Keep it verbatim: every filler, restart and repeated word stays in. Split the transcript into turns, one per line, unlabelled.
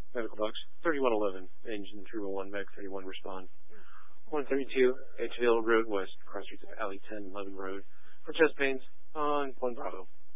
Medical box, thirty-one eleven, engine three one one, Meg thirty-one, respond. one thirty-two, Edgeville Road West, cross streets of Alley ten, eleven Road, for chest pains on one Bravo.